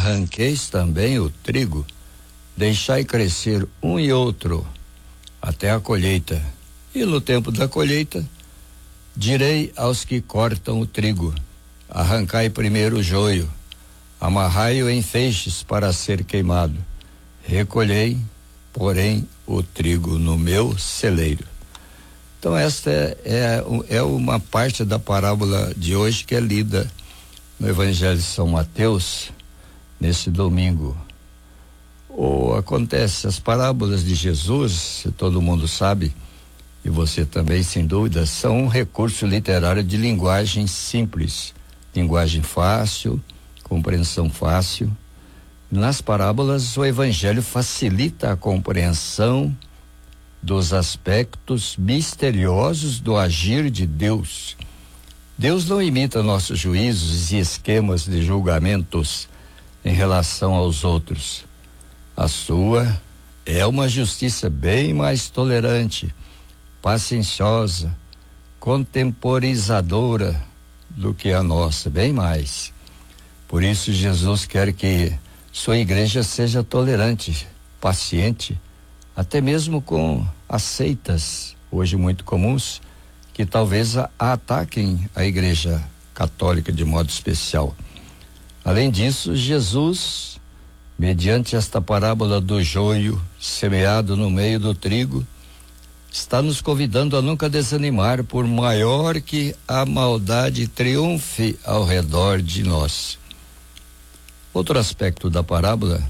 arranqueis também o trigo, deixai crescer um e outro até a colheita. E no tempo da colheita, direi aos que cortam o trigo: arrancai primeiro o joio, amarrai-o em feixes para ser queimado. Recolhei, porém, o trigo no meu celeiro. Então esta é uma parte da parábola de hoje que é lida no Evangelho de São Mateus nesse domingo. Acontece, as parábolas de Jesus, todo mundo sabe, e você também sem dúvida, são um recurso literário de linguagem simples, linguagem fácil, compreensão fácil. Nas parábolas, o Evangelho facilita a compreensão dos aspectos misteriosos do agir de Deus. Deus não imita nossos juízos e esquemas de julgamentos em relação aos outros. A sua é uma justiça bem mais tolerante, pacienciosa, contemporizadora do que a nossa, bem mais. Por isso Jesus quer que sua igreja seja tolerante, paciente, até mesmo com as seitas, hoje muito comuns, que talvez ataquem a igreja católica de modo especial. Além disso, Jesus, mediante esta parábola do joio semeado no meio do trigo, está nos convidando a nunca desanimar, por maior que a maldade triunfe ao redor de nós. Outro aspecto da parábola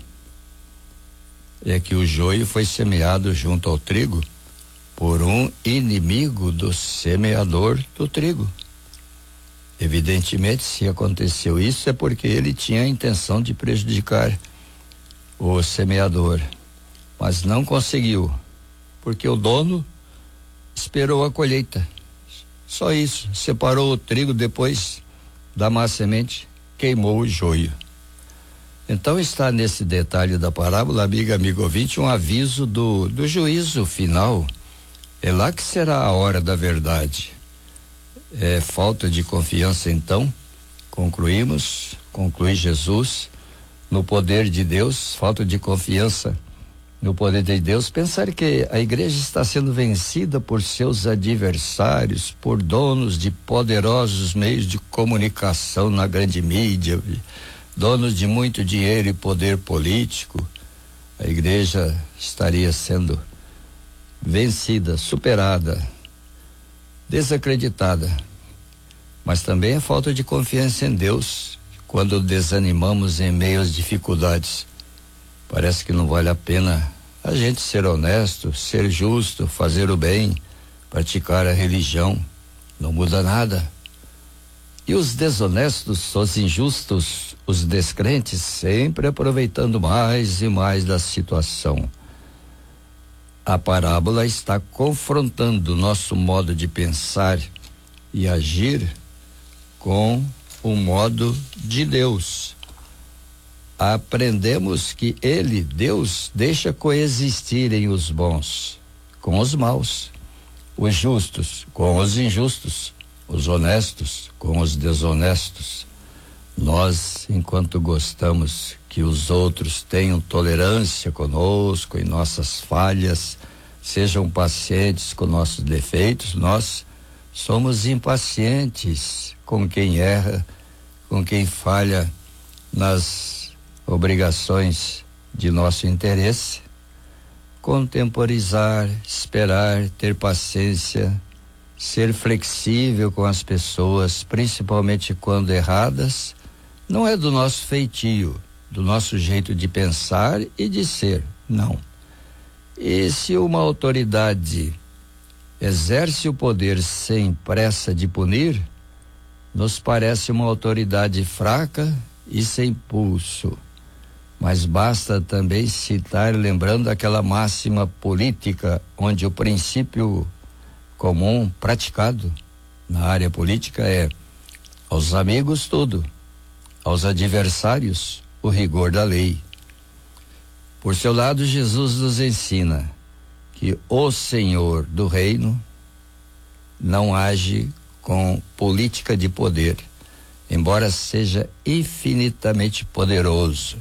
é que o joio foi semeado junto ao trigo por um inimigo do semeador do trigo. Evidentemente, se aconteceu isso, é porque ele tinha a intenção de prejudicar o semeador, mas não conseguiu, porque o dono esperou a colheita. Só isso, separou o trigo depois da má semente, queimou o joio. Então está nesse detalhe da parábola, amigo ouvinte, um aviso do juízo final. É lá que será a hora da verdade. É falta de confiança, então, conclui Jesus no poder de Deus, falta de confiança no poder de Deus, pensar que a igreja está sendo vencida por seus adversários, por donos de poderosos meios de comunicação na grande mídia, donos de muito dinheiro e poder político. A igreja estaria sendo vencida, superada, desacreditada. Mas também a falta de confiança em Deus, quando desanimamos em meio às dificuldades. Parece que não vale a pena a gente ser honesto, ser justo, fazer o bem, praticar a religião. Não muda nada. E os desonestos, os injustos, os descrentes, sempre aproveitando mais e mais da situação. A parábola está confrontando o nosso modo de pensar e agir com o modo de Deus. Aprendemos que Ele, Deus, deixa coexistirem os bons com os maus, os justos com os injustos, os honestos com os desonestos. Nós, enquanto gostamos que os outros tenham tolerância conosco em nossas falhas, sejam pacientes com nossos defeitos, nós somos impacientes com quem erra, com quem falha nas obrigações de nosso interesse. Contemporizar, esperar, ter paciência, ser flexível com as pessoas, principalmente quando erradas, não é do nosso feitio, do nosso jeito de pensar e de ser, não. E se uma autoridade exerce o poder sem pressa de punir, nos parece uma autoridade fraca e sem pulso. Mas basta também citar, lembrando aquela máxima política, onde o princípio comum praticado na área política é: aos amigos tudo, aos adversários o rigor da lei. Por seu lado, Jesus nos ensina que o Senhor do reino não age com política de poder, embora seja infinitamente poderoso.